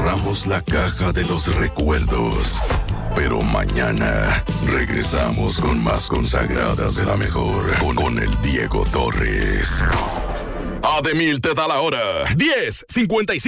cerramos la caja de los recuerdos. Pero mañana regresamos con más consagradas de la mejor. Con el Diego Torres. Ademil te da la hora. 10:55.